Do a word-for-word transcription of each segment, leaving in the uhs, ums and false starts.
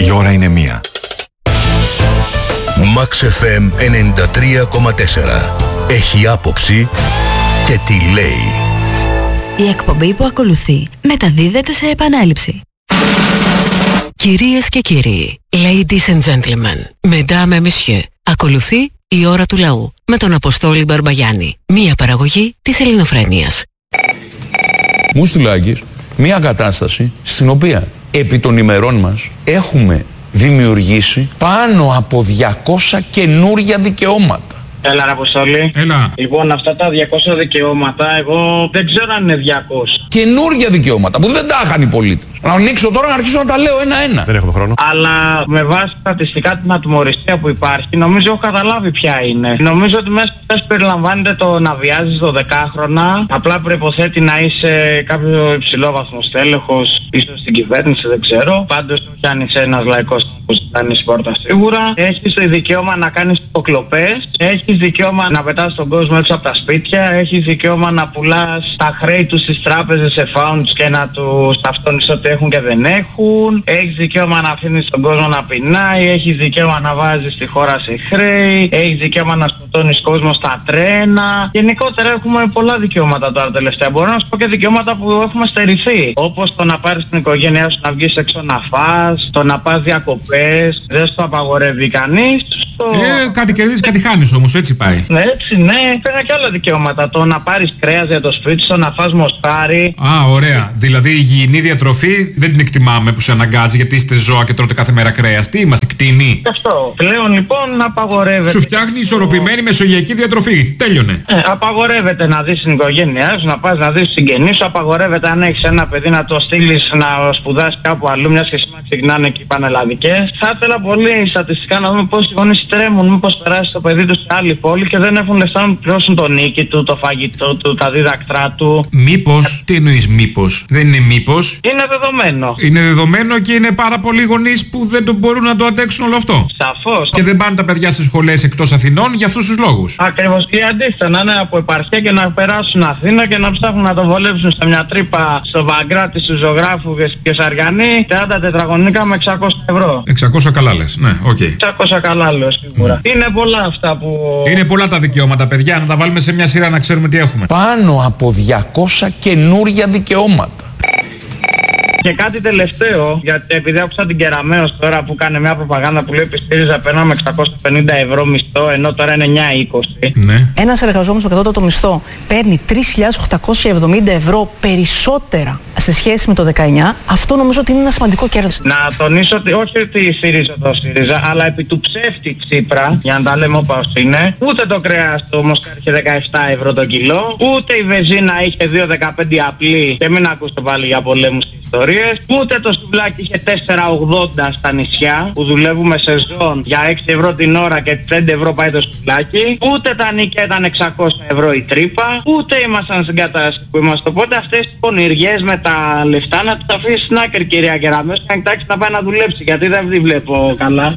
Η ώρα είναι μία. Max εφ εμ ενενήντα τρία κόμμα τέσσερα. Έχει άποψη και τι λέει. Η εκπομπή που ακολουθεί μεταδίδεται σε επανάληψη. Κυρίες και κύριοι, ladies and gentlemen, mesdames et messieurs, ακολουθεί η ώρα του λαού με τον Αποστόλη Μπαρμπαγιάννη, μία παραγωγή της Ελληνοφρένειας. Μου στείλε ο Άγγις μία κατάσταση στην οποία επί των ημερών μας έχουμε δημιουργήσει πάνω από διακόσια καινούρια δικαιώματα. Έλα ρε Αποστόλη. Έλα. Λοιπόν, αυτά τα διακόσια δικαιώματα, εγώ δεν ξέρω αν είναι διακόσια. Καινούρια δικαιώματα που δεν τα είχαν οι πολίτες. Να ανοίξω τώρα να αρχίσω να τα λέω ένα-ένα. Δεν έχουμε χρόνο. Αλλά με βάση στατιστικά την ατιμωρησία που υπάρχει, νομίζω έχω καταλάβει ποια είναι. Νομίζω ότι μέσα σε περιλαμβάνεται το να βιάζεις δωδεκάχρονα. Απλά προϋποθέτει να είσαι κάποιο υψηλόβαθμο στέλεχος, ίσως στην κυβέρνηση, δεν ξέρω. Πάντως όχι αν είσαι ένας λαϊκός που ζητάνεις πόρτα σίγουρα. Έχεις το δικαίωμα να κάνεις υποκλοπές. Έχεις δικαίωμα να πετάς τον κόσμο έξω από τα σπίτια. Έχεις δικαίωμα να πουλάς τα χρέη τους στις τράπεζες σε φάουντς και να τους ταυτώνεις ότι έχουν και δεν έχουν. Έχεις δικαίωμα να αφήνεις τον κόσμο να πεινάει. Έχεις δικαίωμα να βάζεις τη χώρα σε χρέη. Έχεις δικαίωμα να σκοτώνεις κόσμο στα τρένα. Γενικότερα έχουμε πολλά δικαιώματα τώρα τελευταία. Μπορώ να σου πω και δικαιώματα που έχουμε στερηθεί. Όπως το να πάρεις την οικογένειά σου να βγεις έξω να φας, το να πας διακοπές. Δεν στο απαγορεύει κανείς. Στο... Ε, κάτι κερδίζεις, κάτι χάνεις όμως, έτσι πάει. Ναι, έτσι, ναι. Πέρα και άλλα δικαιώματα. Το να πάρεις κρέας για το σπίτι σου, να φας μοστάρι. Α, ωραία. Δηλαδή η υγιεινή διατροφή δεν την εκτιμάμε που σε αναγκάζει γιατί είστε ζώα και τρώτε κάθε μέρα κρέας. Τι είμαστε, κτηνοί? Αυτό. Πλέον λοιπόν απαγορεύεται. Σου φτιάχνει ισορροπημένη μεσογειακή διατροφή. Τέλειωνε. Ε, απαγορεύεται να δεις την οικογένειά σου, να πας να δεις τους συγγενείς σου. Απαγορεύεται αν έχεις ένα παιδί να το στείλεις να σπουδάσει κάπου αλλού, μιας και σήμερα ξεκινάνε και οι πανελλαδικές. Θα ήθελα πολύ στατιστικά να δούμε πόσοι γονείς τρέμουν, μήπως περάσει το παιδί τους σε άλλη πόλη και δεν έχουν λεφτά να πληρώσουν το νίκη του, το φαγητό του, τα δίδακτρά του. Μήπως, τι εννοείς μήπως? Δεν είναι μήπως. Είναι δεδομένο. Είναι δεδομένο και είναι πάρα πολλοί γονείς που δεν το μπορούν να το αντέξουν όλο αυτό. Σαφώς. Και δεν πάνε τα παιδιά στις σχολές εκτός Αθηνών για αυτούς τους λόγους. Ακριβώς, και αντίθετα να είναι από επαρχία και να περάσουν Αθήνα και να ψάχνουν να το βολέψουν σε μια τρύπα στο Βαγκράτη, στους Ζωγράφου και Σαργανή τριάντα τετραγωνικά με εξακόσια ευρώ. εξακόσια καλά λες, ναι, οκ. Okay. εξακόσια καλά λέω σίγουρα. Mm. Είναι πολλά αυτά που... Είναι πολλά τα δικαιώματα, παιδιά, να τα βάλουμε σε μια σειρά να ξέρουμε τι έχουμε. Πάνω από διακόσια καινούρια δικαιώματα. Και κάτι τελευταίο, γιατί επειδή άκουσα την Κεραμέως τώρα που κάνει μια προπαγάνδα που λέει ότι στη ΣΥΡΙΖΑ παίρναμε εξακόσια πενήντα ευρώ μισθό, ενώ τώρα είναι εννιά είκοσι. Ναι. Ένας εργαζόμενος με κατώτατο μισθό παίρνει τρεις χιλιάδες οκτακόσια εβδομήντα ευρώ περισσότερα σε σχέση με το δεκαεννιά. Αυτό νομίζω ότι είναι ένα σημαντικό κέρδος. Να τονίσω ότι όχι ότι ΣΥΡΙΖΑ το ΣΥΡΙΖΑ, αλλά επί του ψεύτη Τσίπρα, για να τα λέμε όπως είναι, ούτε το κρέας του Μοσκάρι είχε δεκαεπτά ευρώ το κιλό, ούτε η βεζίνα είχε δύο δεκαπέντε απλή και μην ακούσετε πάλι για πολέμους και ιστορίες, ούτε το σουβλάκι είχε τέσσερα ογδόντα στα νησιά που δουλεύουμε σεζόν για έξι ευρώ την ώρα και πέντε ευρώ πάει το σουβλάκι, ούτε τα νίκια ήταν εξακόσια ευρώ η τρύπα, ούτε ήμασταν στην κατάσταση που είμαστε. Οπότε αυτές τις πονηριές με τα λεφτά να τις αφήσεις στην άκρη, κυρία Κεραμέως, και να να πάει να δουλέψει, γιατί δεν τη βλέπω καλά.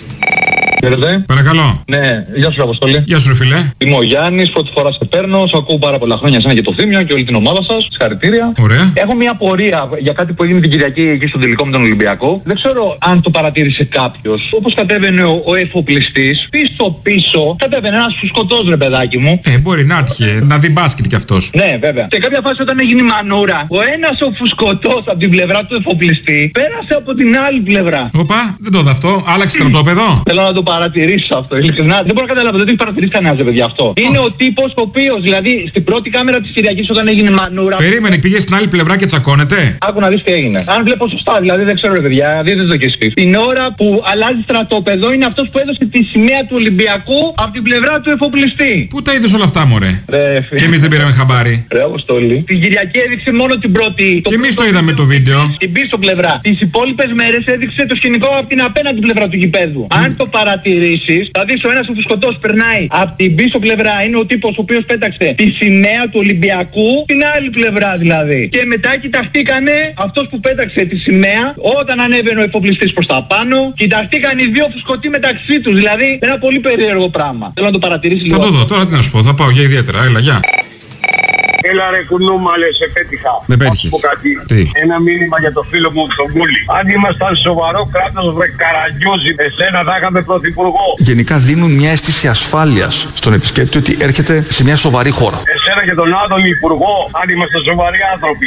Χαίρετε. Παρακαλώ. Ναι, γεια σου Αποστόλη. Γεια σου ρε φίλε. Είμαι ο Γιάννης, πρώτη φορά σε παίρνω, σου ακούω πάρα πολλά χρόνια εσένα και το Θήμιο και όλη την ομάδα σας. Συγχαρητήρια. Ωραία. Έχω μια απορία για κάτι που έγινε την Κυριακή εκεί στον τελικό με τον Ολυμπιακό. Δεν ξέρω αν το παρατήρησε κάποιος. Όπως κατέβαινε ο, ο εφοπλιστής, πίσω πίσω κατέβαινε ένας φουσκωτός ρε παιδάκι μου. Ε, μπορεί να έτυχε να δει μπάσκετ κι αυτός. Ναι, βέβαια. Σε κάποια φάση όταν έγινε η μανούρα, ο ένας ο φουσκωτός από την πλευρά του εφοπλιστή πέρασε από την άλλη πλευρά. Οπα, δεν το είδα αυτό. Άλλαξε στρατόπεδο. Θέλω να το παρατηρήσω αυτό, ειλικρινά. Δεν μπορώ να καταλάβω, δεν το έχει παρατηρήσει κανένας ρε παιδιά αυτό. Είναι ο τύπος ο οποίος, δηλαδή, στην πρώτη κάμερα της Κυριακής όταν έγινε μανούρα... Περίμενε, πήγε στην άλλη πλευρά και τσακώνεται. Άκου να δεις τι έγινε. Αν βλέπω σωστά, δηλαδή δεν ξέρω ρε παιδιά, δείτε το κι εσείς. Την ώρα που αλλάζει στρατόπεδο είναι αυτός που έδωσε τη σημαία του Ολυμπιακού από την πλευρά του εφοπλιστή. Πού τα είδες όλα αυτά μωρέ? Ρε, και εμείς δεν πήραμε χαμπάρι. Ρε Αποστόλη. Την Κυριακή έδειξε μόνο την πρώτη. Και εμείς το είδαμε το βίντεο. Την πίσω πλευρά. Τις υπόλοιπες μέρες έδειξε το σκηνικό από την απέναντι πλευρά του γηπέδου. Mm. Αν το παρατηρήσεις, θα δεις ο ένας ο φουσκωτός περνάει από την πίσω πλευρά, είναι ο τύπος ο οποίος πέταξε τη σημαία του Ολυμπιακού, την άλλη πλευρά δηλαδή. Και μετά κοιταχτήκανε αυτός που πέταξε τη σημαία, όταν ανέβαινε ο εφοπλιστής προς τα πάνω, κοιταχτήκαν οι δύο φουσκωτοί μεταξύ τους, δηλαδή ένα πολύ περίεργο πράγμα. Θέλω να το παρατηρήσεις λίγο. Θα το δω, τώρα τι να σου πω, θα πάω για ιδιαίτερα, έλα, γεια. Έλα ρε κουνούμαλε, σε πέτυχα. Με πέτυχες. Τι? Ένα μήνυμα για το φίλο μου τον Κούλη. Αν ήμασταν σοβαρό κράτος, βρε Καραγκιόζη, εσένα θα είχαμε πρωθυπουργό. Γενικά δίνουν μια αίσθηση ασφάλειας στον επισκέπτη ότι έρχεται σε μια σοβαρή χώρα. Εσένα και τον άλλον υπουργό, αν είμαστε σοβαροί άνθρωποι.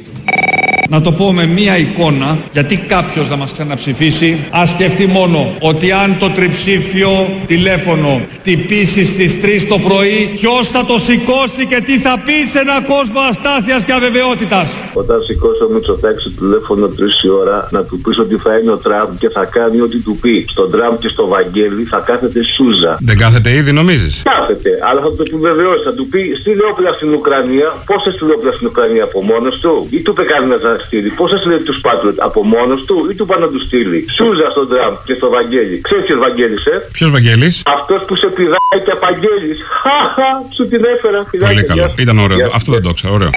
Να το πω με μία εικόνα, γιατί κάποιος να μας ξαναψηφίσει, ας σκεφτεί μόνο ότι αν το τριψήφιο τηλέφωνο χτυπήσει στις τρεις το πρωί, ποιος θα το σηκώσει και τι θα πει σε έναν κόσμο αστάθειας και αβεβαιότητας. Όταν σηκώσει ο Μητσοτάκης το τηλέφωνο τρεις η ώρα, να του πεις ότι θα είναι ο Τραμπ και θα κάνει ό,τι του πει. Στον Τραμπ και στο Βαγγέλη θα κάθεται Σούζα. Δεν κάθεται ήδη, νομίζεις? Κάθεται, αλλά θα το επιβεβαιώσει. Θα του πει στείλε όπλα στην Ουκρανία. Πόσες στείλε όπλα στην Ουκρανία από μόνος του, ή του είπε κανένας να στείλει? Πόσες λέει τους Πάτριοτ από μόνος του, ή του πάνε να του στείλει? Σούζα στον Τραμπ και στο Βαγγέλη. Ξέρεις ποιος Βαγγέλης, ε? Ποιος Βαγγέλης? Αυτός που σε πηδάει και απαγγέλεις. Χαχα, σου την έφερα. Πολύ καλό. Ήταν ωραίο. Αυτό δεν το ξέρω. Ωραίο.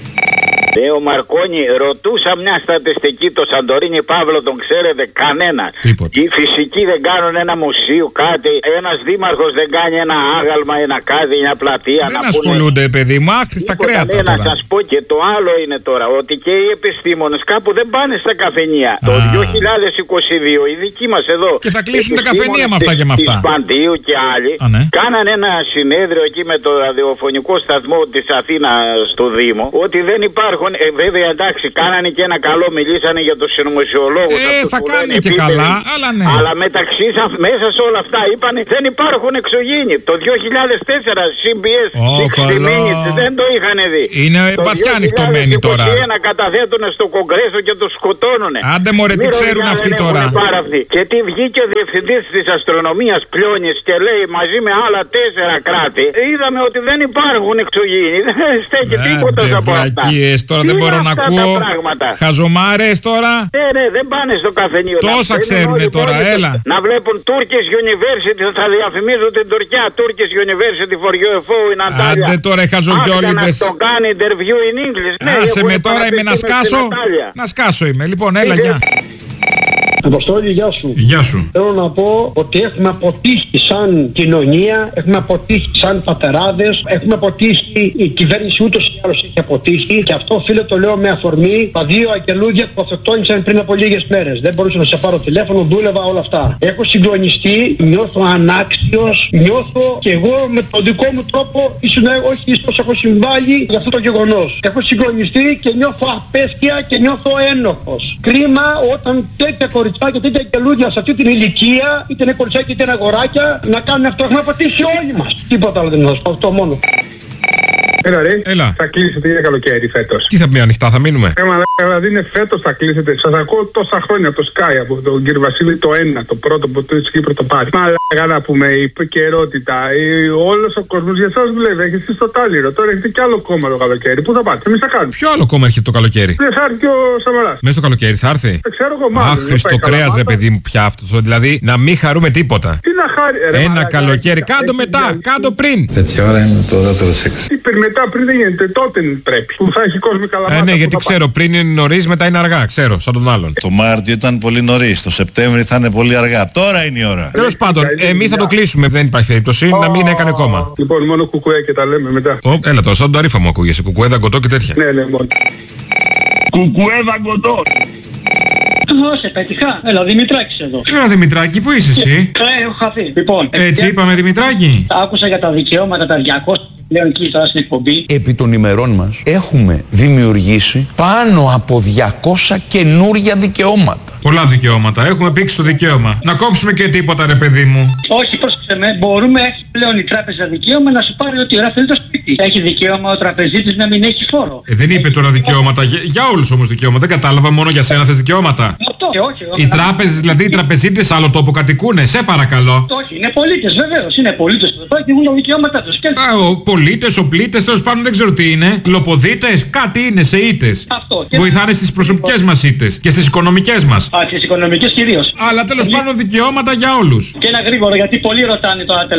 Ε, ο Μαρκόνι, ρωτούσα μια στατιστική, το Σαντορίνι Παύλο τον ξέρετε κανένα. Τίποτε. Οι φυσικοί δεν κάνουν ένα μουσείο, κάτι. Ένας δήμαρχος δεν κάνει ένα άγαλμα, ένα κάτι, μια πλατεία. Δεν να ασχολούνται, πούνε... παιδί μου, άχρηστα κρέατα τώρα. Να σας πω και το άλλο είναι τώρα, ότι και οι επιστήμονες κάπου δεν πάνε στα καφενεία. Α. Το δύο χιλιάδες είκοσι δύο οι δικοί μας εδώ. Και θα κλείσουν τα καφενεία με αυτά και με αυτά. Της Παντίου και άλλοι. Α, ναι. Κάνανε ένα συνέδριο εκεί με το ραδιοφωνικό σταθμό της Αθήνας στο Δήμο, ότι δεν υπάρχουν. Ε, βέβαια εντάξει, κάνανε και ένα καλό, μιλήσανε για το συνωμοσιολόγο. Ε, θα κάνει και καλά, αλλά ναι. Αλλά μεταξύ σας, μέσα σε όλα αυτά είπανε δεν υπάρχουν εξωγήινοι. Το δύο χιλιάδες τέσσερα σι μπι ες oh, εξήντα Minutes δεν το είχαν δει. Είναι βαθιά ανοιχτωμένοι τώρα. Το δύο χιλιάδες είκοσι ένα καταθέτουν στο Κογκρέσο και το σκοτώνουνε. Άντε μωρέ, τι ξέρουν αυτοί τώρα. Και τι βγήκε ο διευθυντής της αστρονομίας Πλιώνης και λέει μαζί με άλλα τέσσερα κράτη, είδαμε ότι δεν υπάρχουν εξωγήινοι. Δεν στέκει τίποτα από αυτά. Τώρα δεν μπορώ να ακούω. Χαζομάρες τώρα. Ναι, ναι, δεν πάνε στο καφενείο. Τόσα ξέρουνε τώρα, έλα. Να βλέπουν Turkish University, θα διαφημίζουν την Τουρκία. Turkish University for γιου εφ ο in Antalya. Άντε τώρα οι χαζογιόλιδες. Να το κάνει interview in English. Άσε με τώρα, είμαι να σκάσω. Να σκάσω είμαι. Λοιπόν, έλα, γεια. Αποστόλη, γεια σου. Γεια σου. Θέλω να πω ότι έχουμε αποτύχει σαν κοινωνία, έχουμε αποτύχει σαν πατεράδες, έχουμε αποτύχει, η κυβέρνηση ούτως ή άλλως έχει αποτύχει και αυτό φίλε το λέω με αφορμή τα δύο αγγελούδια που αυτοκτόνησαν πριν από λίγες μέρες. Δεν μπορούσα να σε πάρω τηλέφωνο, δούλευα όλα αυτά. Έχω συγκλονιστεί, νιώθω ανάξιος, νιώθω και εγώ με τον δικό μου τρόπο, ίσως όχι ίσως έχω συμβάλει για αυτό το γεγονός. Έχω συγκλονιστεί και νιώθω απέσια και νιώθω ένοχος. Κρίμα όταν τέτοια κοριτσιά και τέτοια γελούδια σε αυτή την ηλικία, είτε είναι κοριτσάκια είτε είναι αγοράκια, να κάνουν αυτό. Έχουμε αποτύχει όλοι μας. Τίποτα άλλο δεν θα σου πω, αυτό μόνο. Έλα ρε, Έλα. θα κλείσετε ή είναι καλοκαίρι φέτος? Τι θα πει ανοιχτά, θα μείνουμε? Ε, μα δηλαδή είναι φέτος θα κλείσετε. Σας ακούω τόσα χρόνια από το Sky, από τον κύριο Βασίλη το ένα, το πρώτο που το Κύπρο το πάρει. Μα λέγα να πούμε, η επικαιρότητα, όλος ο κόσμος για εσάς δουλεύει, έχετε εσείς το τάλιρο, τώρα έχετε κι άλλο κόμμα το καλοκαίρι. Πού θα πάτε, εμείς θα κάνουμε. Ποιο άλλο κόμμα έρχεται το καλοκαίρι? Δεν θα έρθει και ο Σαμαράς. Μέσα στο καλοκαίρι θα έρθει? Δεν ξέρω εγώ μάλλον. Αχ, στο κρέας ρε παιδί μου πια αυτό, δηλαδή να μην χαρούμε τίποτα. Τι να χάρη, ρε, ένα μαλάκα, καλοκαίρι, κάντο μετά, κάντο πριν. Τέτοια ώρα είναι το δεύτερο σεξ. Τι μετά πριν δεν γίνεται, τότε πρέπει. Που θα έχει κόσμο καλά. Ε, ναι, γιατί ξέρω, πριν είναι νωρίς, μετά είναι αργά, ξέρω, σαν τον άλλον. Το Μάρτιο ήταν πολύ νωρίς, το Σεπτέμβρη θα είναι πολύ αργά. Τώρα είναι η ώρα. Τέλος πάντων, εμείς θα το κλείσουμε, δεν υπάρχει περίπτωση να μην έκανε κόμμα. Λοιπόν, μόνο κουκουέ και τα λέμε μετά. Ω, έλα τώρα, σαν το αρήφα μου ακούγεσαι, κουκουέ, δαγκωτό και τέτοια. Ναι, ναι, μόνο. Κουκουέ δαγκωτό. Δώσε, πετυχά. Έλα, Δημητράκης εδώ. Έλα, Δημητράκη, πού είσαι εσύ? Ε, έχω χαθεί. Λοιπόν, έτσι είπαμε, Δημητράκη. Άκουσα για τα δικαιώματα τα διακόσια πλέον εκεί τώρα στην εκπομπή. Επί των ημερών μας έχουμε δημιουργήσει πάνω από διακόσια καινούρια δικαιώματα. Πολλά δικαιώματα. Έχουμε πήξει το δικαίωμα. Να κόψουμε και τίποτα, ρε παιδί μου. Όχι, πρόσεξε με. Μπορούμε, έχει πλέον η τράπεζα δικαίωμα να σου πάρει ό,τι ώρα θέλει το σπίτι. Έχει δικαίωμα ο τραπεζίτης να μην έχει φόρο. Ε, δεν είπε τώρα δικαιώματα. Για, για όλους όμως δικαιώματα. Δεν κατάλαβα, μόνο για σένα θες δικαιώματα. Αυτό, και όχι, όχι. Οι τράπεζες, δηλαδή οι τραπεζίτες άλλο τόπο κατοικούνε. Σε παρακαλώ. Όχι, είναι πολίτες βεβαίως. Είναι πολίτες εδώ πέρα και έχουν τα δικαιώματά τους. Α, ο πολίτες, ο πλήτες, τέλος πάντων δεν ξέρω τι είναι. Λοποδίτες, κάτι είναι σε ήττες. Αυτό. Βοηθάνε στις προσωπικές μας ήττες και στις οικονομικές μας. Α, στις οικονομικές κυρίως. Αλλά τέλος πάντων δικαιώματα για όλους. Και ένα γρήγορο, γιατί πολλοί ρωτάνε τώρα τελευταία.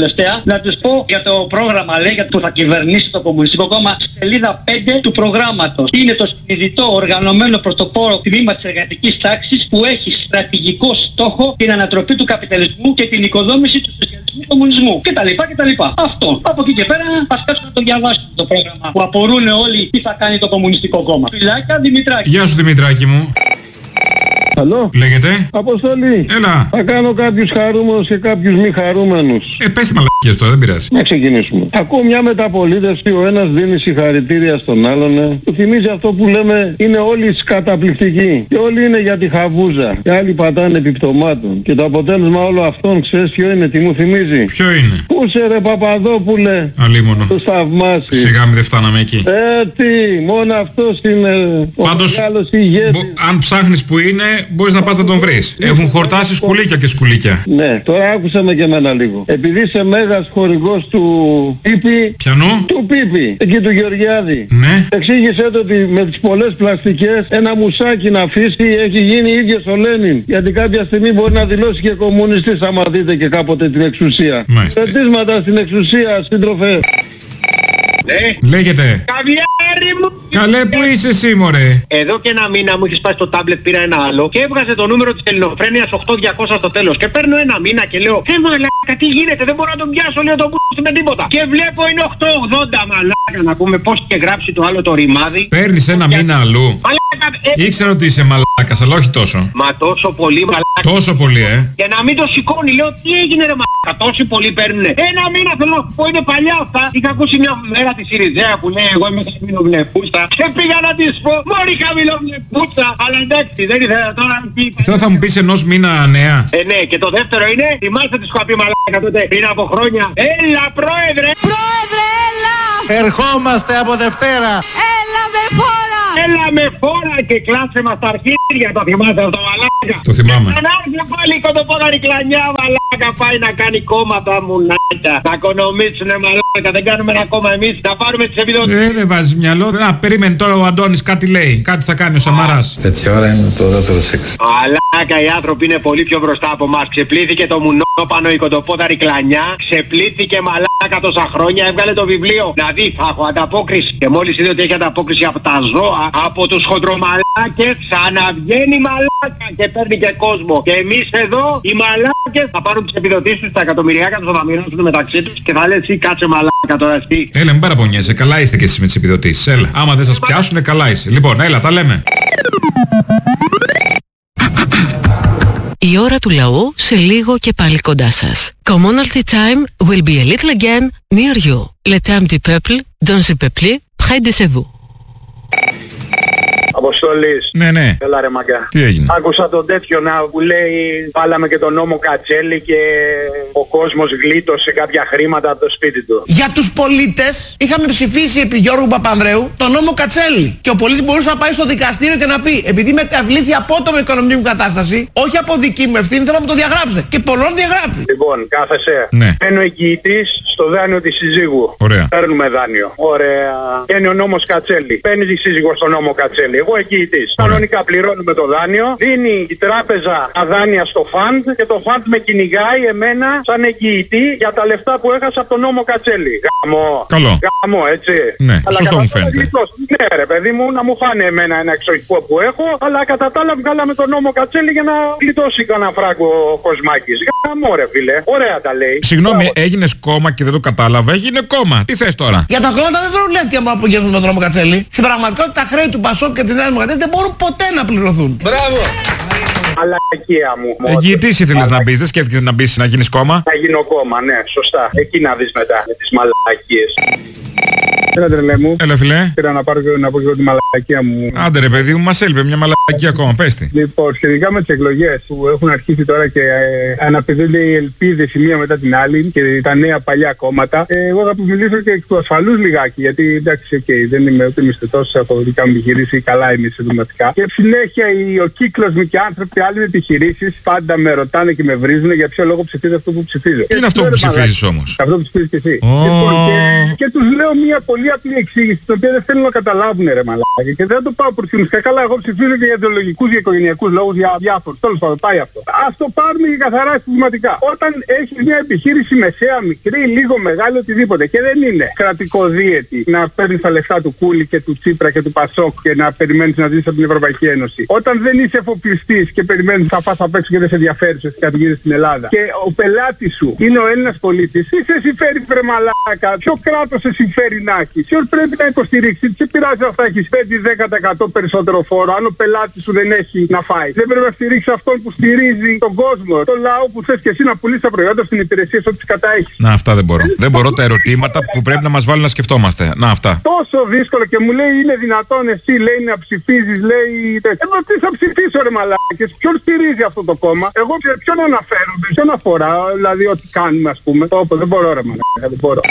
να τους πω για το πρόγραμμα, λέει, για το που θα κυβερνήσει το Κομμουνιστικό Κόμμα. Σελίδα πέντε του προγράμματος. Είναι το συνειδητό οργανωμένο πρωτοπόρο τμήμα της εργατικής τάξης που έχει στρατηγικό στόχο την ανατροπή του καπιταλισμού και την οικοδόμηση του σοσιαλισμού κομμουνισμού. Και τα λοιπά και τα λοιπά. Αυτό. Από εκεί και πέρα ας κάτσουμε να το διαβάσουμε το πρόγραμμα που απορούν όλοι τι θα κάνει το Κομμουνιστικό Κόμμα. Φιλάκια, Δημητράκη. Γεια σου, Δημητράκη μου. Αλλό. Λέγεται. Αποστολή. Έλα. Θα κάνω κάποιους χαρούμενους και κάποιους μη χαρούμενους. Ε, πες τη μαλακίες τώρα, δεν πειράζει. Να ξεκινήσουμε. Ακούω μια μεταπολίτευση, ο ένας δίνει συγχαρητήρια στον άλλον. Ε. Του θυμίζει αυτό που λέμε, είναι όλοι καταπληκτικοί. Και όλοι είναι για τη χαβούζα. Και άλλοι πατάνε επιπτωμάτων. Και το αποτέλεσμα όλο αυτών, ξέρεις ποιο είναι, τι μου θυμίζει. Ποιο είναι. Πού σε ρε Παπαδόπουλε. Αλίμονο. Το θαυμάσει. Σιγά μην δεν φτάναμε εκεί. Ε, τι, μόνο αυτός είναι ο μεγάλος ηγέτης. Μπο, αν ψάχνεις που είναι, μπορείς να πας να τον βρεις. Έχουν χορτάσει σκουλίκια και σκουλίκια. Ναι, τώρα άκουσα με και εμένα λίγο. Επειδή είσαι μέγας χορηγός του Πίπη. Πιανού? Του Πίπη, εκεί του Γεωργιάδη. Ναι. Εξήγησέ το ότι με τις πολλές πλαστικές ένα μουσάκι να αφήσει έχει γίνει ίδιος ο Λένιν. Γιατί κάποια στιγμή μπορεί να δηλώσει και κομμουνιστής άμα δείτε και κάποτε την εξουσία. Πετίσματα στην εξουσία, σύντροφε. Ναι. Λέγεται. Καβιάρι μου! Καλέ, που είσαι εσύ, μωρέ. Εδώ και ένα μήνα μου έχει σπάσει το τάμπλετ, πήρα ένα άλλο και έβγαζε το νούμερο της ελληνοφρένειας οκτώ διακόσια στο τέλος. Και παίρνω ένα μήνα και λέω, ε μαλάκα, τι γίνεται, δεν μπορώ να τον πιάσω, λέω τον π***ι με τίποτα. Και βλέπω είναι οκτώ ογδόντα, μαλάκα, να πούμε πώς είχε γράψει το άλλο το ρημάδι. Παίρνεις ένα για... μήνα αλλού. Μαλάκα, ε... Ήξερα ότι είσαι μαλάκας, αλλά όχι τόσο. Μα τόσο πολύ, μαλάκα. Τόσο πολύ, ε. Και να μην το σηκώνει, λέω, τι έγινε ρε μαλάκα, τόσοι πολλοί παίρνουνε. Ένα μήνα θέλω να πω, είναι παλιά αυτά. Είχα ακούσει μια μέρα τη Σιριζέα που λέει, εγώ είμαι χαμηλοβλεπούστα. Και πήγα να της πω, μόλι χαμηλοβλεπούστα. Αλλά εντάξει, δεν ήθελα τώρα να πει. Τώρα θα μου πεις ενός μήνα νέα. Ε, ναι, και το δεύτερο είναι, θυμάστε τη σκοπή μαλάκα τότε πριν από χρόνια. Έλα, πρόεδρε! Πρόεδρε, έλα! Ερχόμαστε από Δευτέρα! Έλα με φόρα! Έλα με φόρα και κλάσε μας τα αρχίδια, το θυμάστε αυτό μαλάκα. Το θυμάμαι. Και να έρθει πάλι κοντοπόδαρη κλανιά μαλάκα, πάει να κάνει κόμμα τα μουνάκια. Να οικονομήσουνε μαλάκα, δεν κάνουμε ένα κόμμα εμείς, να πάρουμε τις επιδοτήσεις. Ε, δεν βάζεις μυαλό. Να, περίμενε τώρα ο Αντώνης κάτι λέει, κάτι θα κάνει ο Σαμαράς. Τέτοια ώρα είναι το ωραίο σεξ. Μαλάκα, οι άνθρωποι είναι πολύ πιο μπροστά από εμάς. Ξεπλήθηκε το μουνόπανο η κοντοπόδαρη κλανιά, ξεπλήθηκε μαλάκα τόσα χρόνια, έβγαλε το βιβλίο. Να δει, θα έχω ανταπόκριση. Και μόλις είδε ότι έχει ανταπόκριση από τα ζώα, από τους χοντρομαλάκες, ξαναβγαίνει μαλάκα και παίρνει και κόσμο. Και εμείς εδώ, οι μαλάκες, θα πάρουν τις επιδοτήσεις τους, τα εκατομμυριάκια τους, θα μοιράσουν μεταξύ τους και θα λες εσύ κάτσε μαλάκα τώρα εσύ. Έλα, μην παραπονιέσαι, καλά είστε και εσείς με τις επιδοτήσεις. Έλα, άμα δεν σας πιάσουνε, καλά είσαι. Λοιπόν, έλα, τα λέμε. Η ώρα του λαού σε λίγο και πάλι κοντά σας. Commonalty time will be a little again near you. Le temps du peuple, dans le peuple, près de chez vous. Αποστολής. Ναι, ναι. Έλα ρε μαγκά. Τι έγινε. Άκουσα τον τέτοιο να που λέει βάλαμε και τον νόμο Κατσέλη και ο κόσμος γλίτωσε κάποια χρήματα από το σπίτι του. Για τους πολίτες είχαμε ψηφίσει επί Γιώργου Παπανδρέου τον νόμο Κατσέλη. Και ο πολίτης μπορούσε να πάει στο δικαστήριο και να πει επειδή μεταβλήθη απότομη οικονομική μου κατάσταση, όχι από δική μου ευθύνη, θέλω να μου το διαγράψετε. Και πολλών διαγράφει. Λοιπόν, κάθεσαι. Ναι. Μπαίνει ο εγγυητής στο δάνειο της συζύγου. Ωραία. Παίρνουμε δάνειο. Ωραία. Μπαίνει ο νόμος Κατσέλη. Παίρνει η σύζυγος στο νόμο Κατσέλη. Εγώ εγγυητής. Κανονικά πληρώνουμε το δάνειο. Δίνει η τράπεζα τα δάνεια στο φαντ και το φαντ με κυνηγάει εμένα σαν εγγυητή για τα λεφτά που έχασα από τον νόμο Κατσέλη. Γαμό. Καλό. Γαμό, έτσι. Ναι, αλλά σωστό μου φαίνεται. Ναι ρε παιδί μου, να μου φάνε εμένα ένα εξοχικό που έχω, αλλά κατά τα άλλα βγάλαμε τον νόμο Κατσέλη για να γλιτώσει κανένα φράγκο ο Κοσμάκης. Γαμό ρε φίλε. Ωραία τα λέει. Συγγνώμη, έγινες κόμμα και δεν το κατάλαβα. Έγινε κόμμα. Τι θες τώρα. Για τα κόμματα δεν δρολεύτηκε από απογεύμα με τον νόμο Κατσέλη. Στην πραγματικότητα τα χρέη του Πασόκ και της Νέας Δημοκρατίας δεν μπορούν ποτέ να πληρωθούν. Μπράβο! Μαλακία μου. Εγγυητής ήθελες να μπεις, δεν σκέφτηκες να μπεις να γίνεις κόμμα. Να γίνω κόμμα, ναι, σωστά. Εκεί να δεις μετά με τις μαλακίες. Έλα τρελέ μου. Έλα φιλέ. Πήρα να πάρω και να πω και τη μαλακία μου. Άντε ρε παιδί μου, μας έλειπε μια μαλακία ακόμα, πες τη. Λοιπόν, σχετικά με τις εκλογές που έχουν αρχίσει τώρα και ε, αναπηδούνται οι ελπίδες η μία μετά την άλλη και τα νέα παλιά κόμματα, ε, εγώ θα μιλήσω και εκ του ασφαλούς λιγάκι, γιατί εντάξει, okay, δεν είμαι ούτε μισθωτός από δικά μου επιχειρήσεις, καλά είμαι συντοματικά. Και συνέχεια οι, ο κύκλος μου και άνθρωποι άλλοι επιχειρήσεις πάντα με ρωτάνε και με βρίζουν για ποιο λόγο ψηφίζω αυτό που ψηφίζω. Τι είναι αυτό που ψηφίζεις όμως. Αυτό που ψηφίζεις και εσύ. Oh. Λοιπόν, και, και τους λέω μια πολύ πολύ απλή εξήγηση, την οποία δεν θέλουν να καταλάβουν ρε μαλάκα. Και δεν το πάω προς την ουσία. Καλά, εγώ ψηφίζω και για ιδεολογικούς, για οικογενειακούς λόγους, για διάφορους. Τέλος πάντων, πάει αυτό. Ας το πάρουμε και καθαρά συστηματικά. Όταν έχεις μια επιχείρηση μεσαία, μικρή, λίγο μεγάλη, οτιδήποτε, και δεν είναι κρατικοδίαιτη να παίρνεις τα λεφτά του Κούλη και του Τσίπρα και του Πασόκ και να περιμένεις να ζήσεις από την Ευρωπαϊκή Ένωση. Όταν δεν είσαι εφοπλιστής και περιμένεις να πας απ' έξω και δεν σε ενδιαφέρει ότι κατηγορείς στην Ελλάδα. Και ο πελάτης σου είναι ο Έλληνας πολίτης, τι σε συμφέρει βρε μαλάκα, ποιο κράτος σε συμφέρει να έχεις, ποιος πρέπει να υποστηρίξει, τι σε πειράζει αυτά, έχεις πέντε με δέκα τοις εκατό περισσότερο φόρο, αν ο πελάτης σου δεν έχει να φάει. Δεν πρέπει να στηρίξει αυτόν που στηρίζει τον κόσμο, τον λαό που θες και εσύ να πουλήσεις τα προϊόντα στην υπηρεσία σου, τις καταέχεις. Να, αυτά δεν μπορώ. Δεν μπορώ τα ερωτήματα που πρέπει να μας βάλουν να σκεφτόμαστε. Να, αυτά. Τόσο δύσκολο και μου λέει είναι δυνατόν εσύ λέει να ψηφίζεις, λέει. Εγώ τι θα ψηφίσω ρε μαλάκες, ποιον στηρίζει αυτό το κόμμα, εγώ ποιον αναφέρομαι, ποιον αφορά, δηλαδή ό,τι κάνουμε ας πούμε. Όπο, δεν μπορώ ρε μαλάκα, δεν μπορώ.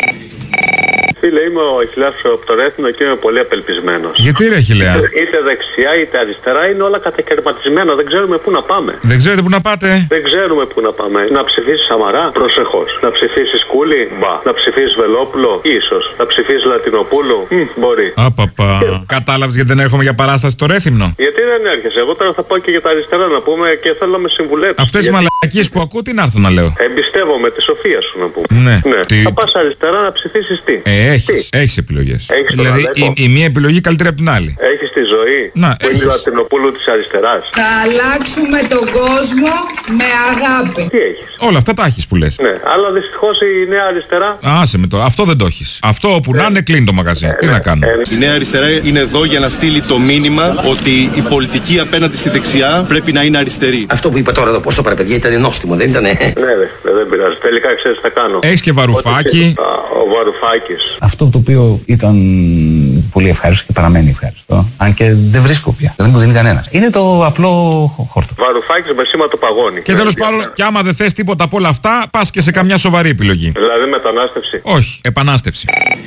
Φίλε, είμαι ο Αχιλλέας από το Ρέθινο και είμαι πολύ απελπισμένος. Γιατί ρε Αχιλλέα? Είτε δεξιά είτε αριστερά είναι όλα κατακαιρματισμένα, δεν ξέρουμε πού να πάμε. Δεν ξέρετε πού να πάτε? Δεν ξέρουμε πού να πάμε. Να ψηφίσεις Σαμαρά, προσεχώς. Να ψηφίσεις Κούλη, μπα. Να ψηφίσεις Βελόπουλο, ίσως. Να ψηφίσεις Λατινοπούλου, μ, μπορεί. Απαπα. Κατάλαβες γιατί δεν έρχομαι για παράσταση στο Ρέθυμνο? Γιατί δεν έρχεσαι? Εγώ τώρα θα πάω και για τα αριστερά να πούμε και θέλω να με συμβουλέψεις. Αυτές οι γιατί... μαλακίες που ακούω τι να έρθω να λέω? Εμπιστεύομαι τη σοφία σου να πούμε. Ναι. ναι. Τι... Θα πας αριστερά να ψηφίσεις τι? Ε, έχεις, έχεις επιλογές. Έχεις δηλαδή η, η μία επιλογή καλύτερη από την άλλη. Έχεις τη ζωή να, που έχεις. είναι η Λατινοπούλου της αριστεράς. Θα αλλάξουμε τον κόσμο με αγάπη. Τι έχεις? Όλα αυτά τα έχεις που λες. Ναι, αλλά δυστυχώς η νέα αριστερά. Άσε με το, αυτό δεν το έχεις. Αυτό όπου ναι. να είναι κλείνει το μαγαζί. Ε, τι ναι. να κάνω. Ε, η νέα αριστερά είναι εδώ για να στείλει το μήνυμα ότι η πολιτική απέναντι στη δεξιά πρέπει να είναι αριστερή. Αυτό που είπα τώρα εδώ, πώς το πάρε παιδιά, ήταν νόστιμο, δεν ήτανε? Ναι, δε, δεν πειράζει. Τελικά ξέρεις τι θα κάνω. Έχεις και Βαρουφάκη. Α, ο Βαρουφάκης. Αυτό το οποίο ήταν πολύ ευχάριστο και παραμένει ευχάριστο, αν και δεν βρίσκω πια, δεν μου δίνει κανένα, είναι το απλό χόρτο. Βαρουφάκης με σήμα το παγώνι. Και τέλος πάντων, κι άμα δεν θες τίποτα από όλα αυτά, πας και σε καμιά σοβαρή επιλογή. Δηλαδή μετανάστευση? Όχι, επανάστευση.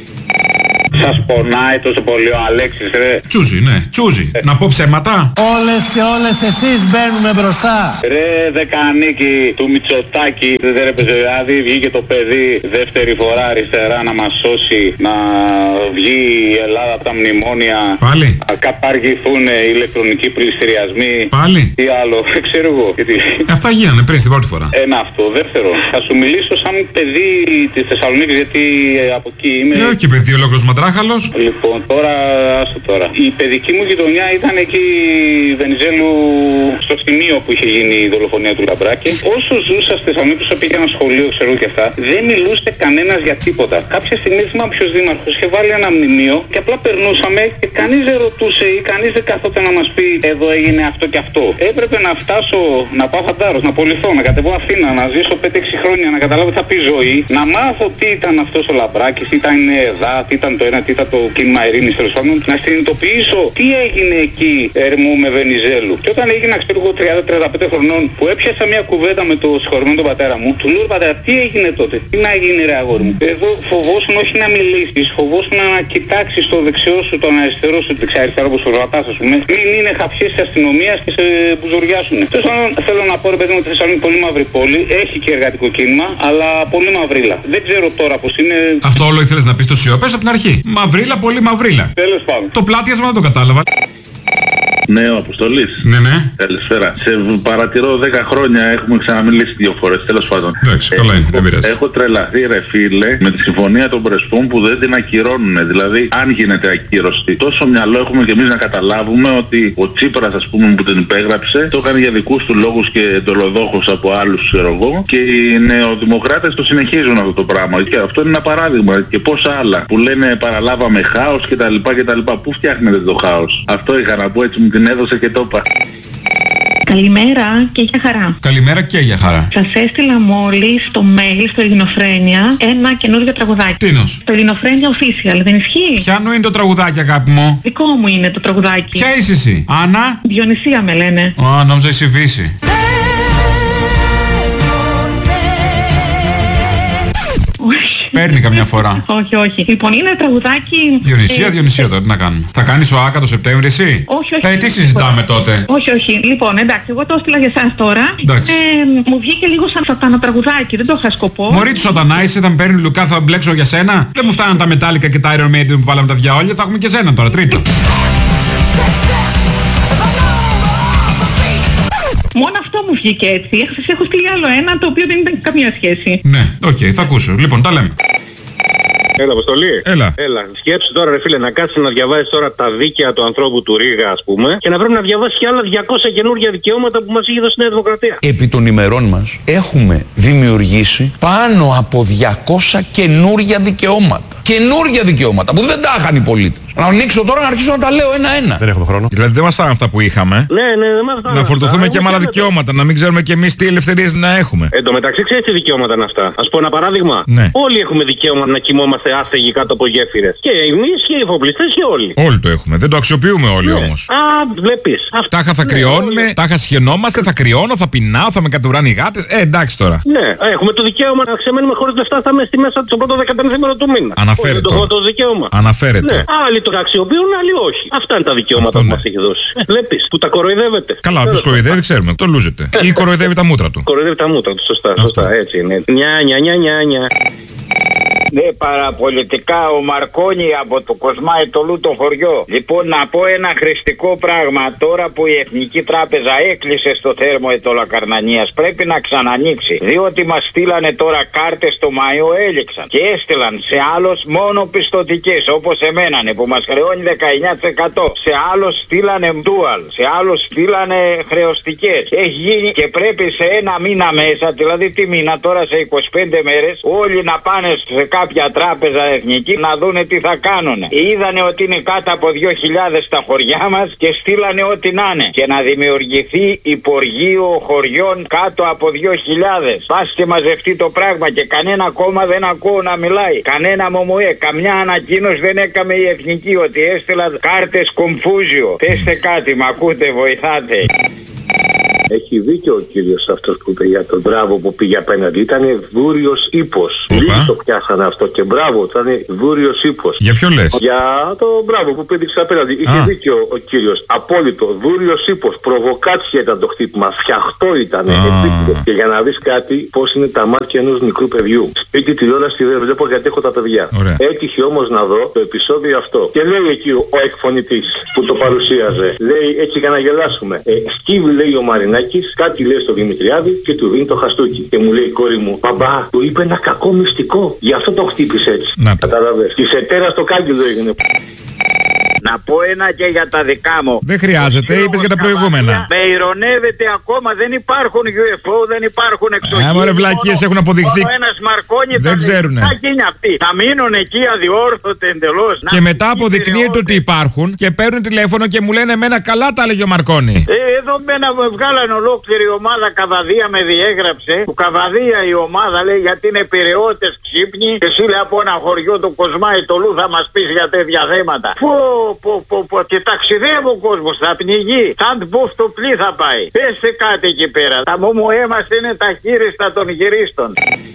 Σας πονάει τόσο πολύ ο Αλέξης ρε? Τσούζι, ναι, τσούζι. Ε. Να πω ψέματα? Όλες και όλες εσείς μπαίνουμε μπροστά. Ρε δεκανίκη του Μητσοτάκη, δεν έπαιζε δηλαδή, βγήκε το παιδί δεύτερη φορά αριστερά να μας σώσει, να βγει η Ελλάδα από τα μνημόνια. Πάλι? Να καπαργηθούν οι ηλεκτρονικοί πληστηριασμοί. Πάλι? Τι άλλο, δεν ξέρω εγώ. Γιατί... Αυτά γίνανε πριν στην πρώτη φορά. Ένα αυτό, δεύτερο. Θα σου μιλήσω σαν παιδί της Θεσσαλονίκης γιατί από εκεί είμαι. Ε, όχι παιδί, ολόκληρος μαντράχαλος. Λοιπόν, τώρα, άστο τώρα. Η παιδική μου γειτονιά ήταν εκεί Βενιζέλου, στο σημείο που είχε γίνει η δολοφονία του Λαμπράκη. Όσο ζούσα στη Θεσσαλονίκη, όσο πήγα ένα σχολείο, ξέρω και αυτά, δεν μιλούσε κανένας για τίποτα. Κάποια στιγμή δεν θυμάμαι ποιος δήμαρχος είχε βάλει ένα μνημείο και απλά περνούσαμε και κανείς δεν ρωτούσε ή κανείς δεν καθόταν να μας πει εδώ έγινε αυτό και αυτό. Έπρεπε να φτάσω, να πάω Φαντάρος, να πωληθώ, να κατεβώ Αθήνα, να ζήσω πέντε έξι χρόνια, να καταλάβω τι θα πει ζωή, να μάθω τι ήταν αυτός ο Λαμπράκης, τι ήταν η ΕΔΑ, τι ήταν το ένα, τι ήταν το κίνημα ειρήνης, τέλος πάντων, να συνειδητοποιήσω τι έγινε εκεί Ερμού με Βενιζέλου. Και όταν έγινα, ξέρω εγώ, τριάντα με τριάντα πέντε χρονών, που έπιασα μια κουβέντα με το συγχωρημένο τον πατέρα μου, του λέω πατέρα, τι έγινε τότε, τι να γίνει ρε αγόρι μου. Εδώ φοβόσουν όχι να μιλήσεις, φοβόσουν να κοιτάξεις το δεξιό σου, τον αριστερό σου, δεξιά αριστερό όπως ο ρωτάς, ας πούμε, μην είναι χαψίες της αστυνομίας και σε μπουζουριάσουν. Τέλος πάντων, θέλω να πω ρε παιδί μου ότι η Θεσσαλονίκη είναι πολύ μαύρη πόλη, έχει και εργατικό κίνημα, αλλά πολύ μαυρίλα. Δεν ξέρω τώρα πως είναι. Αυτό όλο ήθελες να πεις το σιωπές από την αρχή. Μαυρίλα, πολύ μαυρίλα. Τέλος πάντων. Το πλάτιασμα δεν το κατάλαβα. Ναι, ο Αποστολής. Ναι, ναι. Καλησπέρα. Σε παρατηρώ δέκα χρόνια, έχουμε ξαναμιλήσει δύο φορές, τέλος πάντων. Εντάξει, καλά είναι, δεν πειράζει. Έχω τρελαθεί ρε φίλε με τη συμφωνία των Πρεσπών που δεν την ακυρώνουνε. Δηλαδή, αν γίνεται ακύρωση, τόσο μυαλό έχουμε και εμείς να καταλάβουμε ότι ο Τσίπρας, ας πούμε, που την υπέγραψε, το έκανε για δικούς του λόγους και εντολοδόχος από άλλους, ξέρω εγώ, και οι νεοδημοκράτες το συνεχίζουν αυτό το πράγμα. Και αυτό είναι ένα παράδειγμα. Και πόσα άλλα που λένε παραλάβαμε χάος κτλ. κτλ. Πού φτιάχνετε το χάος? Αυτό είχα να πω, έτσι μου την έδωσε και το είπα. Καλημέρα και για χαρά. Καλημέρα και για χαρά. Σας έστειλα μόλις στο mail, στο Ελληνοφρένια, ένα καινούργιο τραγουδάκι. Τίνος? Το Ελληνοφρένια Official, δεν ισχύει? Ποιανού είναι το τραγουδάκι, αγάπη μου? Δικό μου είναι το τραγουδάκι. Ποια είσαι εσύ? Άννα? Διονυσία με λένε. Α, νόμιζα εσύ Βύση. Όχι. Παίρνει καμιά φορά. Όχι, όχι. Λοιπόν, είναι τραγουδάκι. Διονυσία, ε, Διονυσία τώρα, τι να κάνουμε. Θα κάνεις ο Άκα το Σεπτέμβρη εσύ? Όχι, όχι. Ε, τι συζητάμε τότε? Όχι, όχι. Λοιπόν, εντάξει, εγώ το έστειλα για εσάς τώρα. Εντάξει. Ε, μου βγήκε λίγο σαν σατανοτραγουδάκι, δεν το είχα σκοπό. Μωρή του σατανά είσαι, θα με παίρνει Λουκά, θα μπλέξω για σένα. Δεν μου φτάνουν τα μετάλλικα και τα Iron Maiden που βάλαμε τα διαόλια, θα έχουμε και σένα τώρα, τρίτο. Μόνο αυτό μου βγήκε έτσι. Σας έχω στείλει άλλο ένα το οποίο δεν ήταν καμία σχέση. Ναι, οκ, okay, θα ακούσω. Λοιπόν, τα λέμε. Έλα, Αποστολή. Έλα. Έλα. Σκέψου τώρα, ρε φίλε, να κάτσεις να διαβάζεις τώρα τα δίκαια του ανθρώπου του Ρήγα, ας πούμε, και να πρέπει να διαβάσεις και άλλα διακόσια καινούργια δικαιώματα που μας είχε δώσει η Νέα Δημοκρατία. Επί των ημερών μας έχουμε δημιουργήσει πάνω από διακόσια καινούργια δικαιώματα. Καινούργια δικαιώματα που δεν τα είχαν οι πολίτες. Να ανοίξω τώρα να αρχίσω να τα λέω ένα-ένα. Δεν έχουμε χρόνο. Δηλαδή δεν μας φτάνουν αυτά που είχαμε. Ναι, ναι, δεν μας φτάνουν. Να φορτωθούμε και με άλλα δικαιώματα, να μην ξέρουμε και εμείς τι ελευθερίες να έχουμε. Εν τω μεταξύ, ξέρεις τι δικαιώματα είναι αυτά? Ας πω ένα παράδειγμα. Ναι. Όλοι έχουμε δικαίωμα να κοιμόμαστε άστεγοι κάτω από γέφυρες. Και εμείς και οι εφοπλιστές και όλοι. Όλοι το έχουμε. Δεν το αξιοποιούμε όλοι, ναι, όμως. Α, βλέπεις. Τάχα θα ναι, κρυώνουμε, όλοι. Τάχα σχαινόμαστε, θα κρυώνω, θα πεινάω, θα με κατουράνε οι γάτες. Ε, εντάξει τώρα. Ναι, έχουμε το δικαίωμα να ξεμένουμε χωρίς λεφτά στα μέσα, στη μέσα του πρώτο δεκατρίμηνο του μήνα. Αναφέρεται. Το, το δικαίωμα. Αναφέρεται. Ναι. Άλλοι το αξιοποιούν, άλλοι όχι. Αυτά είναι τα δικαιώματα αυτό, που ναι. μας έχει δώσει. Ε, βλέπεις, που τα κοροϊδεύετε. Καλά, όποιος κοροϊδεύει ξέρουμε. Το λούζεται. Ή κοροϊδεύει τα μούτρα του. Κοροϊδεύει τα μούτρα του, σωστά, σωστά, έτσι είναι. Νιά, νιά, νιά, νιά, νιά. Ναι, παραπολιτικά ο Μαρκόνι από το Κοσμάιτολού το χωριό. Λοιπόν, να πω ένα χρηστικό πράγμα. Τώρα που η Εθνική Τράπεζα έκλεισε στο θέρμο Ετωλακαρνανίας, πρέπει να ξανανοίξει. Διότι μας στείλανε τώρα κάρτες το Μάιο, έληξαν. Και έστειλαν σε άλλος μόνο πιστωτικές, όπως εμένανε, που μας χρεώνει δεκαεννιά τοις εκατό. Σε άλλος στείλανε dual, σε άλλος στείλανε χρεωστικές. Έχει γίνει και πρέπει σε ένα μήνα μέσα, δηλαδή τι μήνα τώρα, σε είκοσι πέντε μέρες, όλοι να πάνε σε κάποια τράπεζα εθνική να δούνε τι θα κάνουνε. Είδανε ότι είναι κάτω από δύο χιλιάδες στα χωριά μας και στείλανε ό,τι να είναι. Και να δημιουργηθεί υπουργείο χωριών κάτω από δύο χιλιάδες. Πας και μαζευτεί το πράγμα και κανένα κόμμα δεν ακούω να μιλάει. Κανένα μομοέ, καμιά ανακοίνωση δεν έκαμε η εθνική ότι έστειλαν κάρτες κομφούζιο. Θέστε κάτι, μ' ακούτε, βοηθάτε. Έχει δίκιο ο κύριος αυτός που είπε για τον μπράβο που πήγε απέναντι. Ήτανε δούριος ύπος. Λίγοι το πιάσανε αυτό και μπράβο, ήτανε δούριος ύπος. Για ποιο λες? Για το μπράβο που πήδηξε απέναντι. Είχε δίκιο ο κύριος. Απόλυτο. Δούριος ύπος. Προβοκάτσια ήταν το χτύπημα. Φτιαχτό ήταν. Και για να δεις κάτι, πώς είναι τα μάτια ενός μικρού παιδιού. Σπίτι τηλεόραση δεν βλέπω γιατί έχω τα παιδιά. Ωραία. Έτυχε όμως να δω το επεισόδιο αυτό. Και λέει εκεί ο εκφωνητής που το παρουσίαζε. Λέει έτσι για να γελάσουμε. Ε, Σκύβ λέει ο Μαρινάκης, κάτι λέει στο Δημητριάδη και του δίνει το χαστούκι. Και μου λέει η κόρη μου, μπαμπά, του είπε ένα κακό μυστικό. Γι' αυτό το χτύπησε έτσι. Καταλαβες. Της ετέρας το κάγκελο έγινε. Να πω ένα και για τα δικά μου. Δεν χρειάζεται, είπες για τα προηγούμενα. Με ηρωνεύεται ακόμα, δεν υπάρχουν γιου εφ ο, δεν υπάρχουν εξωγήινοι. Άμα ρε βλακίες έχουν αποδειχθεί. Μόνο ένας Μαρκόνι δεν ξέρουνε. Θα γίνει αυτοί. Θα μείνουν εκεί αδιόρθωτοι εντελώς. Και μετά αποδεικνύεται ότι υπάρχουν και παίρνουν τηλέφωνο και μου λένε εμένα καλά τα έλεγε ο Μαρκόνι. Ε, εδώ μένα βγάλαν ολόκληρη ομάδα Καβαδία με διέγραψε. Που Καβαδία η ομάδα λέει γιατί είναι πειραιώτες ξύπνοι. Και εσύ λέει από ένα χωριό του Κοσμάιτολού θα μας πεις για τέτοια θέματα. Πω, πω, πω, πω, και ταξιδεύει ο κόσμος, θα πνιγεί. Σαν το πλοίο θα πάει. Πέστε κάτι εκεί πέρα. Τα μομοέ μας είναι τα χείριστα των γυρίστων.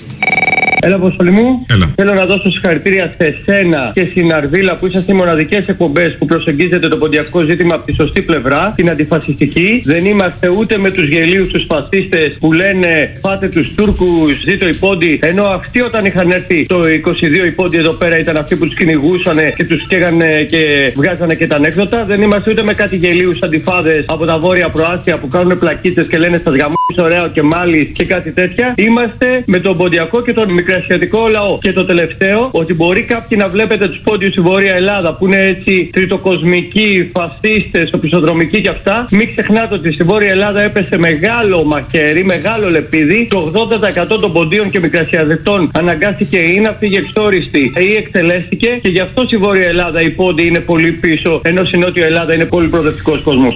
Έλα, Αποστολή μου. Έλα. Θέλω να δώσω συγχαρητήρια σε σένα και στην Αρβίλα που είσαστε οι μοναδικές εκπομπές που προσεγγίζετε το ποντιακό ζήτημα από τη σωστή πλευρά, την αντιφασιστική. Δεν είμαστε ούτε με τους γελίους τους φασίστες που λένε πάτε τους Τούρκους, ζήτω οι πόντοι. Ενώ αυτοί όταν είχαν έρθει το είκοσι δύο οι πόντοι εδώ πέρα ήταν αυτοί που τους κυνηγούσανε και τους καίγανε και βγάζανε και τα ανέκδοτα. Δεν είμαστε ούτε με κάτι γελίους αντιφάδες από τα βόρεια προάστια που κάνουν πλακίτσες και λένε στα γαμμούς ωραίο και μάλις και κάτι τέτοια. Είμαστε με τον ποντιακό και τον μικρασιατικό λαό. Και το τελευταίο, ότι μπορεί κάποιοι να βλέπετε τους πόντιους στη Βόρεια Ελλάδα που είναι έτσι τριτοκοσμικοί, φασίστες, οπισθοδρομικοί και αυτά. Μην ξεχνάτε ότι στη Βόρεια Ελλάδα έπεσε μεγάλο μαχαίρι, μεγάλο λεπίδι. Το ογδόντα τοις εκατό των ποντίων και μικρασιατών αναγκάστηκε ή να φύγει εξόριστη ή εκτελέστηκε και γι' αυτό στη Βόρεια Ελλάδα οι πόντιοι είναι πολύ πίσω, ενώ στη Νότια Ελλάδα είναι πολύ προοδευτικός κόσμος.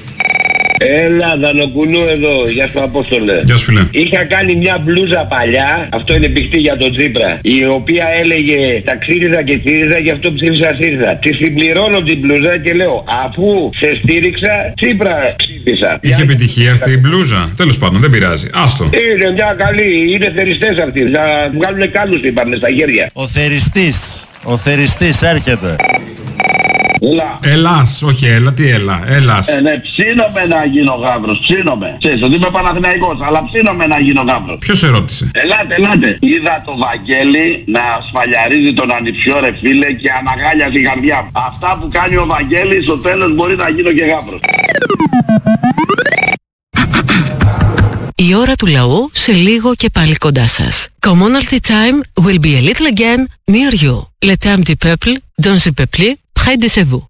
Έλα, Δανοκουνού εδώ, γεια σου Απόστολε. Γεια σου φίλε. Είχα κάνει μια μπλούζα παλιά, αυτό είναι πηχτή για τον Τσίπρα, η οποία έλεγε ταξίριζα και τσίριζα, γι' αυτό ψήφισα ΣΥΡΙΖΑ. Τη συμπληρώνω την μπλούζα και λέω, αφού σε στήριξα, Τσίπρα ψήφισα. ζήτησα. Είχε επιτυχία αυτή η μπλούζα. Τέλος πάντων, δεν πειράζει. Άστο. Είναι μια καλή, είναι θεριστές αυτοί. Θα βγάλουν κάλους είπανε στα χέρια. Ο θεριστής, ο θεριστής έρχεται. Έλα. Ελλάς, όχι έλα, τι έλα, Ελλάς. Ε, ναι, ψήνομαι να γίνω γάβρος, ψήνομαι. Ξέρεις ότι είμαι Παναθηναϊκός, αλλά ψήνομαι να γίνω γάβρος. Ποιος ερώτησε? Ελάτε, ελάτε. Είδα το Βαγγέλη να σφαλιαρίζει τον ανιψιό ρε φίλε και αναγάλιασε η καρδιά μου. Αυτά που κάνει ο Βαγγέλης στο τέλος μπορεί να γίνω και γάβρος. Η ώρα του λαού σε λίγο και πάλι κοντά σας. Commonalty time will be a little again near you. Le temps du peuple, dans le peuple, près de vous.